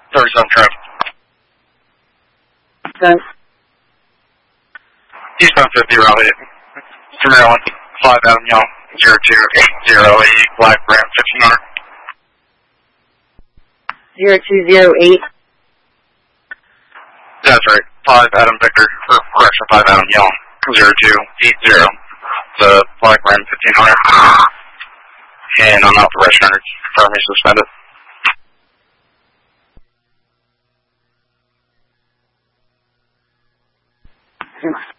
37 trip. Okay. Eastbound 50 rally to Maryland. 5 Adam Young, 0280 Black Ram 1500. 0208. That's right. 5 Adam Victor, or correction, 5 Adam Young, 0280. The Black Ram 1500. And I'm out for register. Firmly suspended.